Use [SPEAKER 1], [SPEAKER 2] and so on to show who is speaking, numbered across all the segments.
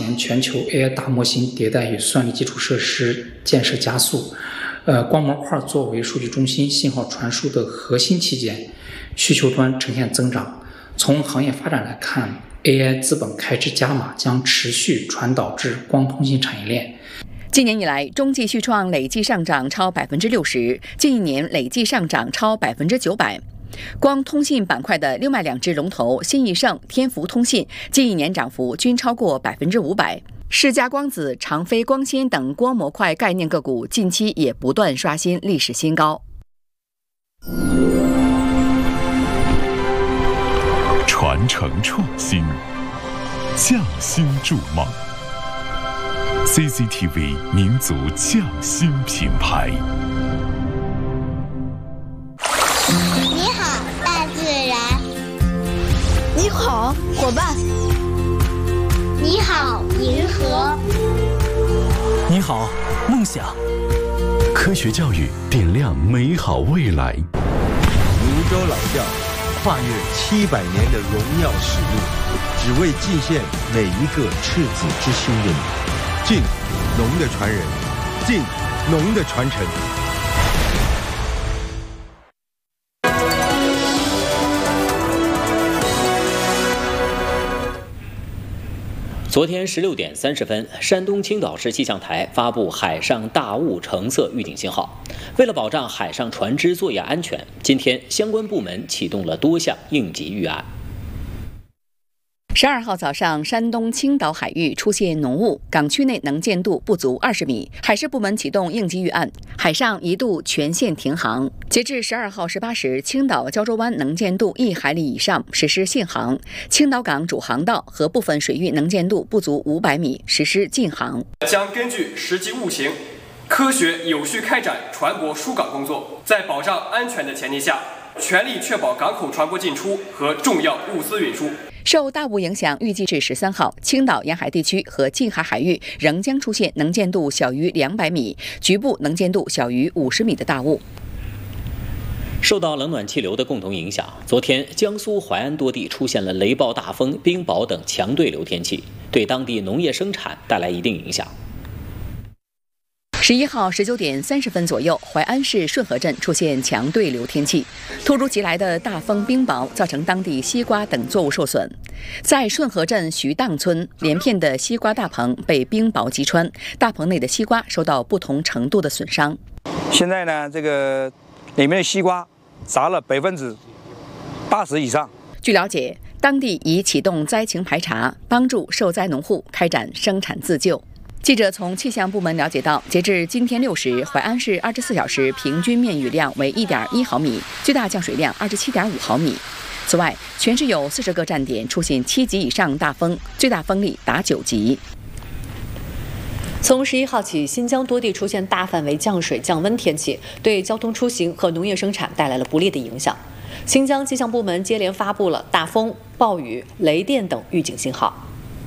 [SPEAKER 1] 前全球 AI 大模型迭代与算力基础设施建设加速，光模块作为数据中心信号传输的核心器件，需求端呈现增长。从行业发展来看， AI 资本开支加码将持续传导至光通信产业链。
[SPEAKER 2] 今年以来，中继续创累计上涨超60%，近一年累计上涨超900%。光通信板块的另外2只龙头新易盛、天福通信，近一年涨幅均超过500%。世嘉光子、长飞光纤等光模块概念个股近期也不断刷新历史新高。
[SPEAKER 3] 传承创新，匠心筑梦。CCTV 民族匠心品牌。
[SPEAKER 4] 你好，大自然。
[SPEAKER 5] 你好，伙伴。
[SPEAKER 4] 你好，银河。
[SPEAKER 6] 你好，梦想。
[SPEAKER 3] 科学教育点亮美好未来。
[SPEAKER 7] 泸州老窖跨越700年的荣耀使命，只为祭献每一个赤子之心的你。晋农的传人，晋农的传承。
[SPEAKER 8] 昨天16点30分，山东青岛市气象台发布海上大雾橙色预警信号。为了保障海上船只作业安全，今天相关部门启动了多项应急预案。
[SPEAKER 2] 12号早上，山东青岛海域出现浓雾，港区内能见度不足20米，海事部门启动应急预案，海上一度全线停航。截至12号18时，青岛胶州湾能见度1海里以上实施限航，青岛港主航道和部分水域能见度不足500米实施禁航。
[SPEAKER 9] 将根据实际雾情，科学有序开展船舶疏港工作，在保障安全的前提下，全力确保港口船舶进出和重要物资运输。
[SPEAKER 2] 受大雾影响，预计至13号，青岛沿海地区和近海海域仍将出现能见度小于200米、局部能见度小于50米的大雾。
[SPEAKER 8] 受到冷暖气流的共同影响，昨天江苏淮安多地出现了雷暴大风、冰雹等强对流天气，对当地农业生产带来一定影响。
[SPEAKER 2] 11号19点30分左右，淮安市顺河镇出现强对流天气，突如其来的大风冰雹造成当地西瓜等作物受损。在顺河镇徐荡村，连片的西瓜大棚被冰雹击穿，大棚内的西瓜受到不同程度的损伤。
[SPEAKER 10] 现在呢，这个里面的西瓜砸了80%以上。
[SPEAKER 2] 据了解，当地已启动灾情排查，帮助受灾农户开展生产自救。记者从气象部门了解到，截至今天6时，淮安市24小时平均面雨量为1.1毫米，最大降水量27.5毫米。此外，全市有40个站点出现7级以上大风，最大风力达9级。
[SPEAKER 5] 从11号起，新疆多地出现大范围降水降温天气，对交通出行和农业生产带来了不利的影响。新疆气象部门接连发布了大风、暴雨、雷电等预警信号。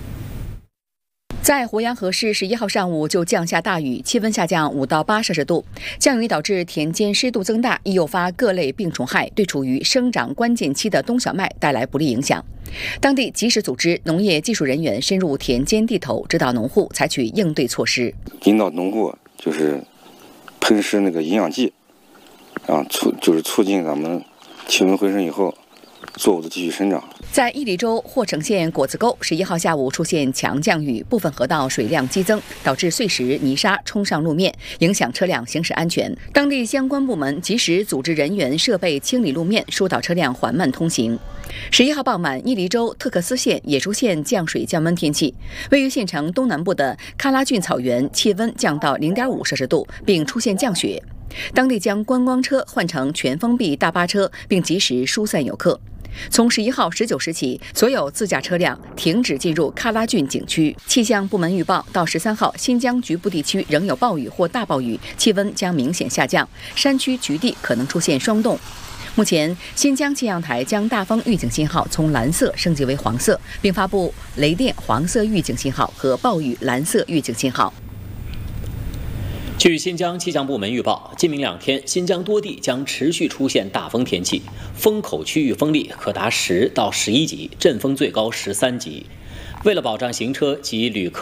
[SPEAKER 5] 在鄱阳河市11号上午就降下大雨，气温下降5到8摄氏度。降雨导致田间湿度增大，易诱发各类病虫害，对处于生长关键期的冬小麦带来不利影响。当地及时组织农业技术人员深入田间地头，指导农户采取应对措施，
[SPEAKER 11] 引导农户就是喷施那个营养剂，促进咱们气温回升以后作物的继续生长。
[SPEAKER 2] 在伊犁州霍城县果子沟11号下午出现强降雨，部分河道水量激增，导致碎石、泥沙冲上路面，影响车辆行驶安全。当地相关部门及时组织人员设备清理路面，疏导车辆缓慢通行。11号傍晚，伊犁州特克斯县也出现降水降温天气，位于县城东南部的喀拉峻草原气温降到0.5摄氏度，并出现降雪。当地将观光车换成全封闭大巴车，并及时疏散游客。从11号19时起，所有自驾车辆停止进入喀拉峻景区。气象部门预报，到13号，新疆局部地区仍有暴雨或大暴雨，气温将明显下降，山区局地可能出现霜冻。目前，新疆气象台将大风预警信号从蓝色升级为黄色，并发布雷电黄色预警信号和暴雨蓝色预警信号。
[SPEAKER 8] 据新疆气象部门预报，今明2天，新疆多地将持续出现大风天气，风口区域风力可达10到11级，阵风最高13级。为了保障行车及旅客